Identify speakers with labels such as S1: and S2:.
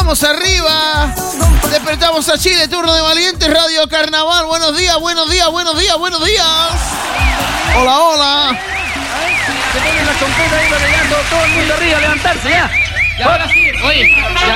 S1: Vamos arriba. Despertamos a Chile, turno de Valientes, Radio Carnaval. Buenos días, buenos días, buenos días, buenos días. Hola, hola.
S2: Se ponen las trompetas ahí para todo el mundo arriba, levantarse ya.
S3: Y ahora sí, oye,